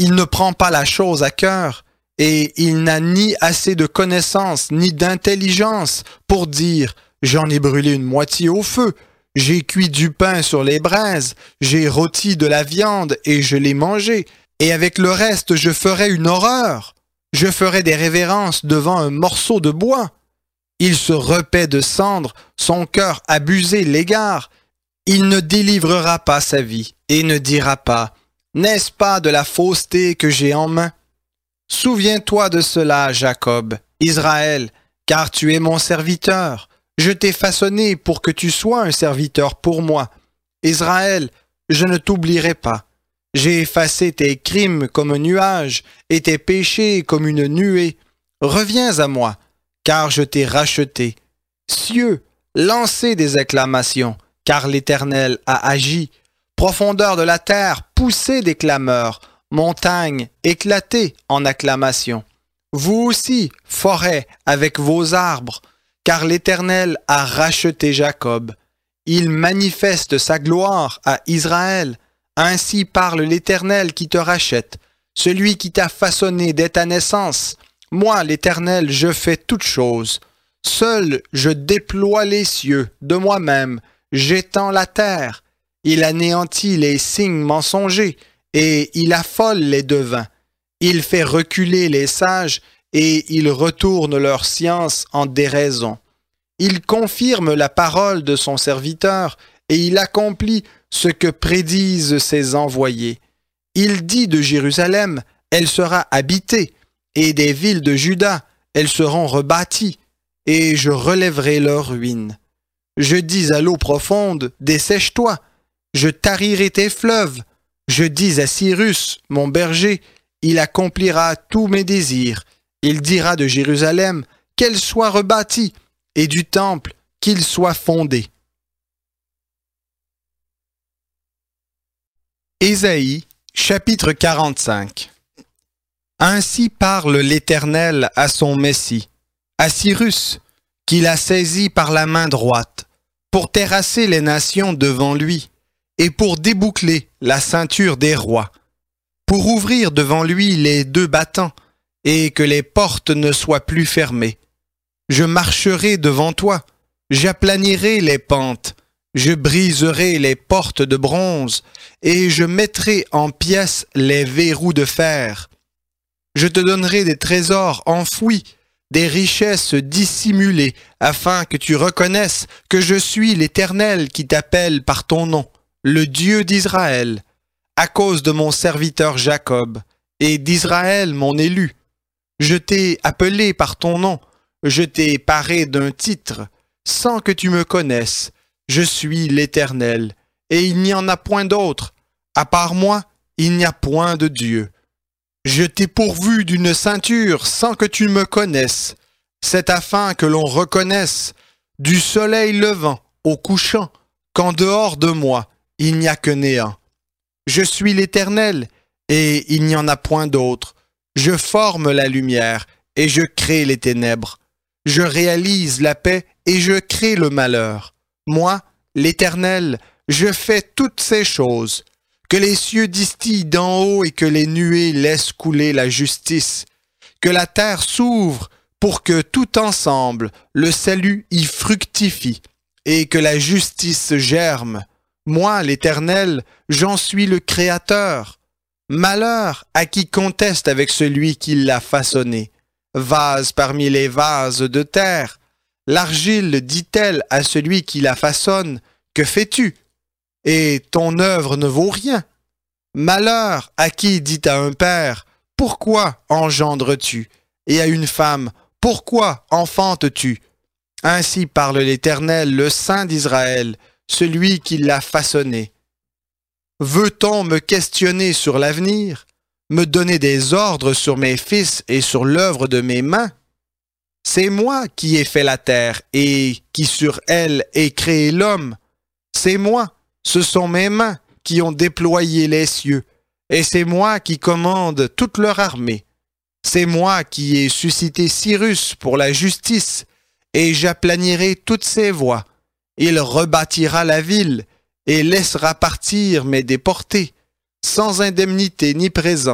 il ne prend pas la chose à cœur, et il n'a ni assez de connaissance ni d'intelligence pour dire « J'en ai brûlé une moitié au feu, j'ai cuit du pain sur les braises, j'ai rôti de la viande et je l'ai mangée, et avec le reste je ferai une horreur. Je ferai des révérences devant un morceau de bois. » Il se repaît de cendres, son cœur abusé l'égare. Il ne délivrera pas sa vie et ne dira pas « N'est-ce pas de la fausseté que j'ai en main ?» Souviens-toi de cela, Jacob, Israël, car tu es mon serviteur. Je t'ai façonné pour que tu sois un serviteur pour moi. Israël, je ne t'oublierai pas. J'ai effacé tes crimes comme un nuage et tes péchés comme une nuée. Reviens à moi, car je t'ai racheté. Cieux, lancez des acclamations, car l'Éternel a agi. Profondeur de la terre, poussez des clameurs. Montagnes, éclatez en acclamations. Vous aussi, forêts, avec vos arbres, car l'Éternel a racheté Jacob. Il manifeste sa gloire à Israël. Ainsi parle l'Éternel qui te rachète, celui qui t'a façonné dès ta naissance. Moi, l'Éternel, je fais toutes choses. Seul, je déploie les cieux de moi-même, j'étends la terre. Il anéantit les signes mensongers, et il affole les devins. Il fait reculer les sages, et il retourne leur science en déraison. Il confirme la parole de son serviteur, et il accomplit ce que prédisent ses envoyés. Il dit de Jérusalem, elle sera habitée, et des villes de Juda, elles seront rebâties, et je relèverai leurs ruines. Je dis à l'eau profonde, dessèche-toi, je tarirai tes fleuves. Je dis à Cyrus, mon berger, il accomplira tous mes désirs. Il dira de Jérusalem, qu'elle soit rebâtie, et du temple, qu'il soit fondé. Ésaïe, chapitre 45. Ainsi parle l'Éternel à son Messie, à Cyrus, qu'il a saisi par la main droite, pour terrasser les nations devant lui, et pour déboucler la ceinture des rois, pour ouvrir devant lui les deux battants, et que les portes ne soient plus fermées. Je marcherai devant toi, j'aplanirai les pentes, je briserai les portes de bronze, et je mettrai en pièces les verrous de fer. Je te donnerai des trésors enfouis, des richesses dissimulées, afin que tu reconnaisses que je suis l'Éternel qui t'appelle par ton nom, le Dieu d'Israël, à cause de mon serviteur Jacob, et d'Israël mon élu. Je t'ai appelé par ton nom, je t'ai paré d'un titre, sans que tu me connaisses. Je suis l'Éternel, et il n'y en a point d'autre. À part moi, il n'y a point de Dieu. Je t'ai pourvu d'une ceinture sans que tu me connaisses. C'est afin que l'on reconnaisse, du soleil levant au couchant, qu'en dehors de moi, il n'y a que néant. Je suis l'Éternel, et il n'y en a point d'autre. Je forme la lumière, et je crée les ténèbres. Je réalise la paix, et je crée le malheur. Moi, l'Éternel, je fais toutes ces choses. Que les cieux distillent d'en haut et que les nuées laissent couler la justice. Que la terre s'ouvre pour que tout ensemble le salut y fructifie et que la justice germe. Moi, l'Éternel, j'en suis le Créateur. Malheur à qui conteste avec celui qui l'a façonné. Vase parmi les vases de terre. L'argile dit-elle à celui qui la façonne, « Que fais-tu » et ton œuvre ne vaut rien. Malheur à qui dit à un père, « Pourquoi engendres-tu » et à une femme, « Pourquoi enfantes-tu » Ainsi parle l'Éternel, le Saint d'Israël, celui qui l'a façonné. Veut-on me questionner sur l'avenir, me donner des ordres sur mes fils et sur l'œuvre de mes mains? C'est moi qui ai fait la terre et qui sur elle ai créé l'homme. C'est moi, ce sont mes mains qui ont déployé les cieux, et c'est moi qui commande toute leur armée. C'est moi qui ai suscité Cyrus pour la justice, et j'aplanirai toutes ses voies. Il rebâtira la ville, et laissera partir mes déportés, sans indemnité ni présent.